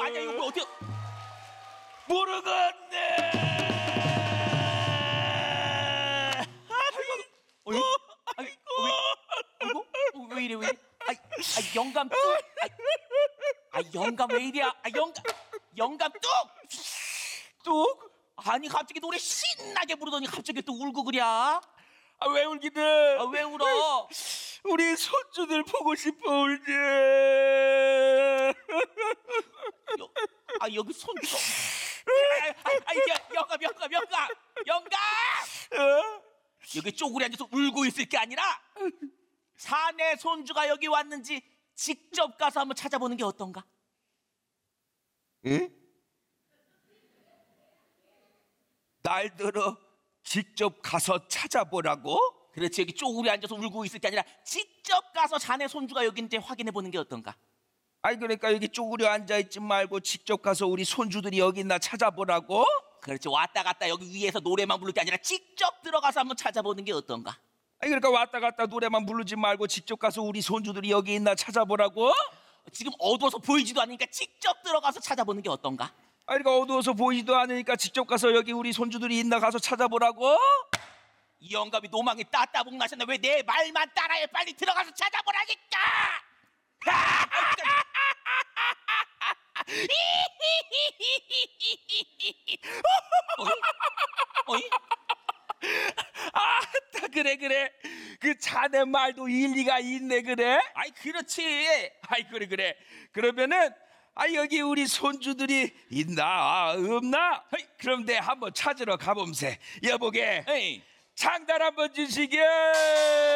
아니야 이거 어떻게 모르겠네. 어이? 아이고 왜 이래 영감 뚝 영감 왜 이래 영감 뚝 아니 갑자기 노래 신나게 부르더니 갑자기 또 울고 그래 왜 울기는? 왜 울어 우리 손주들 보고 싶어 울지. 여기 손주 영감 어? 여기 쪼그리 앉아서 울고 있을 게 아니라 사내 손주가 여기 왔는지 직접 가서 한번 찾아보는 게 어떤가? 응? 날 들어 직접 가서 찾아보라고? 그렇지 여기 쪼그리 앉아서 울고 있을 게 아니라 직접 가서 자네 손주가 여기 있는지 확인해 보는 게 어떤가? 아니 그러니까 여기 쪼그려 앉아있지 말고 직접 가서 우리 손주들이 여기 있나 찾아보라고? 그렇지 왔다 갔다 여기 위에서 노래만 부를 게 아니라 직접 들어가서 한번 찾아보는 게 어떤가? 아니 그러니까 왔다 갔다 노래만 부르지 말고 직접 가서 우리 손주들이 여기 있나 찾아보라고? 지금 어두워서 보이지도 않으니까 직접 들어가서 찾아보는 게 어떤가? 아니 그러니까 어두워서 보이지도 않으니까 직접 가서 여기 우리 손주들이 있나 가서 찾아보라고? 이 영감이 노망이 따따봉 나셨네 왜 내 말만 따라해 빨리 들어가서 찾아보라니까 어이? 아따 그래 그 자네 말도 일리가 있네 그래? 아이 그렇지 아이 그래 그러면은 여기 우리 손주들이 있나 없나? 그럼 내 한번 찾으러 가봄세. 여보게 에이. 장단 한번 주시게.